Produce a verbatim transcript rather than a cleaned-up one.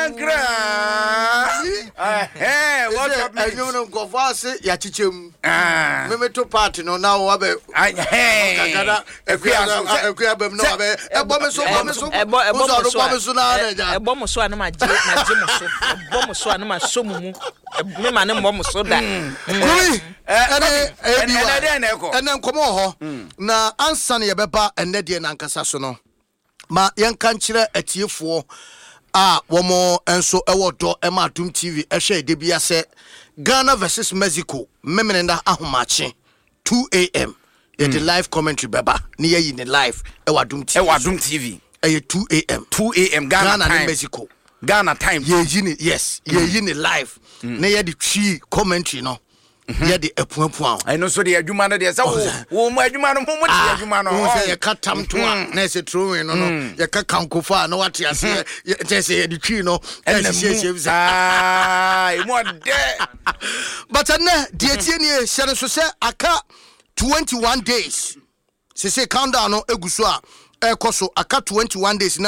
Ankra. Eh, what up? I know go fast ya chichem. Ah. Me to party no now wabe. Eh. Kakada ekua ekua bem no wabe. Ebo me so ebo me so. Ebo ebo me so na na. Ebo mo so na ma je na je mo so. Ebo mo so na ma so mu mu. Me ma ne mo mo so da. Eh eh eh ene nkomo ho. Na ansa na ye beba ene de na nkasa so no. Ma yenka nkyere atiefo a womo enso ewo do ema Adum T V ehwe de bia se Ghana versus Mexico memenenda ahomache two a m in the live commentary beba ne yi ne live ewa Adum T V ewa Adum T V e two a m two a m Ghana, Ghana time Mexico Ghana time ye yi ne yes ye yi ne live ne ye de twi commentary no ye de epuapu I know so the adwuma no de say wo mo adwuma no mo mo de adwuma no wo say ye katam to a na say true no no ye ka kankofa na what ase ye say ye de twi no e say say ah e mo de but na de tie ne here so say aka twenty-one days say say countdown no eguso a e koso aka twenty-one days